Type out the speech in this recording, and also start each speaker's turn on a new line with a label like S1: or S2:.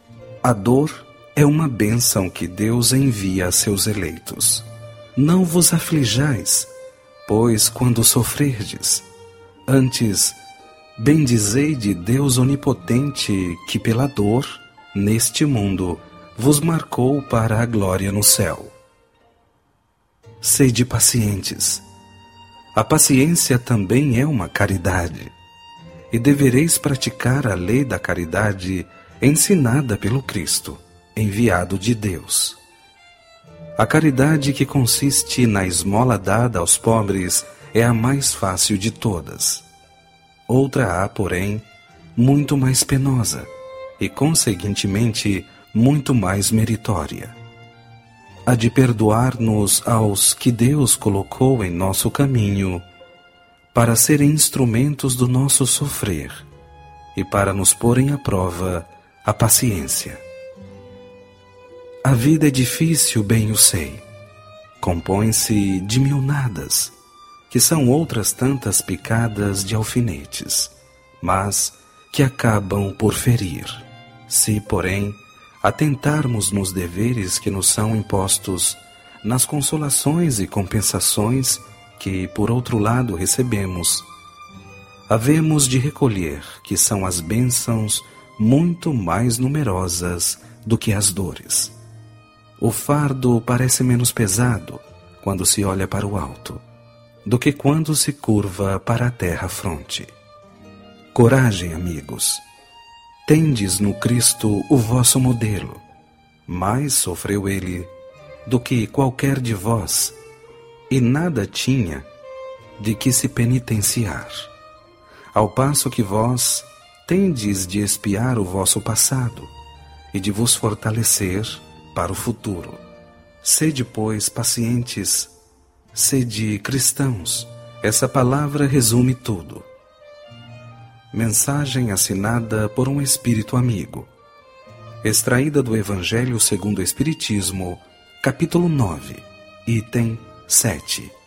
S1: A dor é uma bênção que Deus envia a seus eleitos. Não vos aflijais, pois quando sofrerdes, antes bendizei de Deus onipotente que pela dor, neste mundo, vos marcou para a glória no céu. Sede pacientes. A paciência também é uma caridade, e devereis praticar a lei da caridade ensinada pelo Cristo, enviado de Deus. A caridade que consiste na esmola dada aos pobres é a mais fácil de todas. Outra há, porém, muito mais penosa e, conseguintemente, muito mais meritória. A de perdoar-nos aos que Deus colocou em nosso caminho para serem instrumentos do nosso sofrer e para nos porem à prova a paciência. A vida é difícil, bem o sei. Compõe-se de mil nadas, que são outras tantas picadas de alfinetes, mas que acabam por ferir. Se, porém, atentarmos nos deveres que nos são impostos, nas consolações e compensações que, por outro lado, recebemos, havemos de recolher que são as bênçãos muito mais numerosas do que as dores. O fardo parece menos pesado quando se olha para o alto, do que quando se curva para a terra-fronte. Coragem, amigos! Tendes no Cristo o vosso modelo. Mais sofreu ele do que qualquer de vós, e nada tinha de que se penitenciar. Ao passo que vós tendes de expiar o vosso passado e de vos fortalecer para o futuro. Sede, pois, pacientes, sede cristãos. Essa palavra resume tudo. Mensagem assinada por um espírito amigo. Extraída do Evangelho segundo o Espiritismo, capítulo 9, item 7.